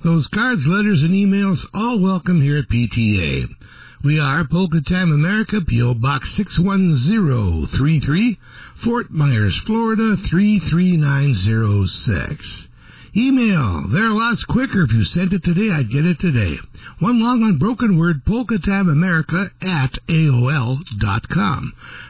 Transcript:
Those cards, letters, and emails, all welcome here at PTA. We are Polka Time America, P.O. Box 61033, Fort Myers, Florida 33906. Email. They're lots quicker. If you sent it today, I'd get it today. One long unbroken word, polkatimeamerica@aol.com.